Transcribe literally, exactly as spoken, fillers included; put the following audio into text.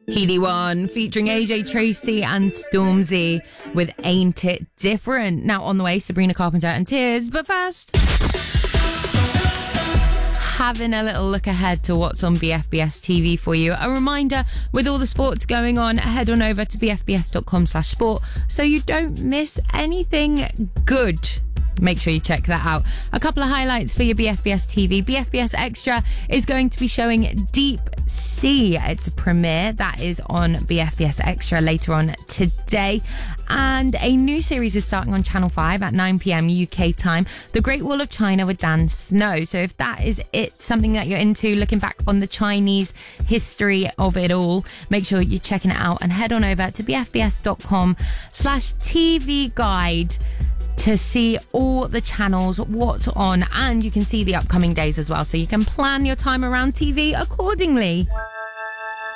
Healy One featuring A J Tracy and Stormzy with Ain't It Different. Now on the way, Sabrina Carpenter and Tears. But first, having a little look ahead to what's on B F B S T V for you. A reminder, with all the sports going on, head on over to bfbs.com slash sport so you don't miss anything good. Make sure you check that out. A couple of highlights for your B F B S T V. B F B S Extra is going to be showing Deep Sea. It's a premiere that is on B F B S Extra later on today. And a new series is starting on Channel five at nine p.m. U K time, The Great Wall of China with Dan Snow. So if that is it, something that you're into, looking back on the Chinese history of it all, make sure you're checking it out and head on over to bfbs.com slash TV guide to see all the channels, what's on, and you can see the upcoming days as well, so you can plan your time around T V accordingly.